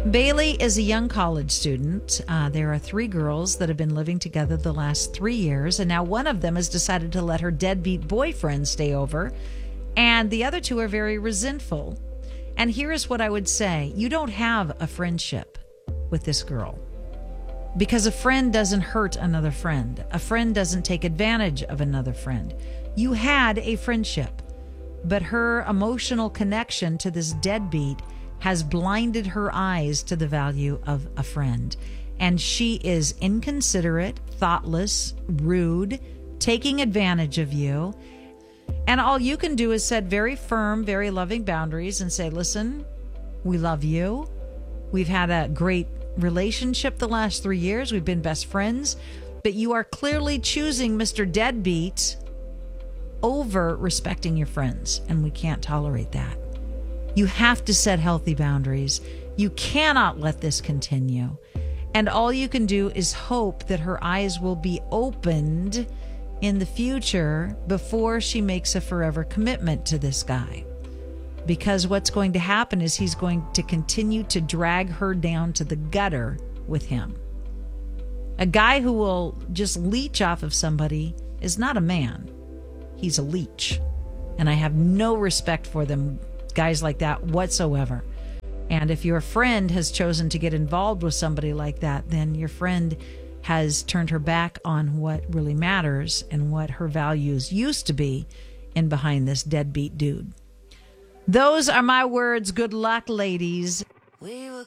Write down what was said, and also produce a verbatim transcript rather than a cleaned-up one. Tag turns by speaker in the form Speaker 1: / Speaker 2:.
Speaker 1: Bailey is a young college student. Uh, there are three girls that have been living together the last three years, and now one of them has decided to let her deadbeat boyfriend stay over, and the other two are very resentful. And here is what I would say. You don't have a friendship with this girl because a friend doesn't hurt another friend. A friend doesn't take advantage of another friend. You had a friendship, but her emotional connection to this deadbeat has blinded her eyes to the value of a friend. And she is inconsiderate, thoughtless, rude, taking advantage of you. And all you can do is set very firm, very loving boundaries and say, listen, we love you. We've had a great relationship the last three years. We've been best friends. But you are clearly choosing Mister Deadbeat over respecting your friends. And we can't tolerate that. You have to set healthy boundaries. You cannot let this continue. And all you can do is hope that her eyes will be opened in the future before she makes a forever commitment to this guy. Because what's going to happen is he's going to continue to drag her down to the gutter with him. A guy who will just leech off of somebody is not a man. He's a leech. And I have no respect for them, guys like that whatsoever. And if your friend has chosen to get involved with somebody like that, then your friend has turned her back on what really matters and what her values used to be in behind this deadbeat dude. Those are my words. Good luck, ladies. We were